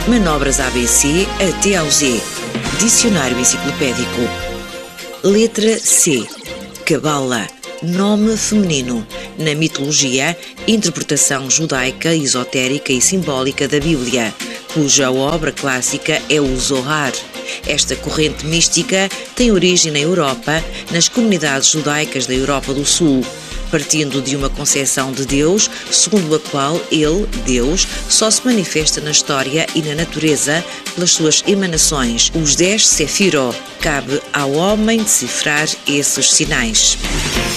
Manobras ABC até ao Z. Dicionário enciclopédico. Letra C. Cabala. Nome feminino. Na mitologia, interpretação judaica, esotérica e simbólica da Bíblia, cuja obra clássica é o Zohar. Esta corrente mística tem origem na Europa, nas comunidades judaicas da Europa do Sul, partindo de uma concepção de Deus, segundo a qual ele, Deus, só se manifesta na história e na natureza pelas suas emanações, os 10 Sefirot. Cabe ao homem decifrar esses sinais.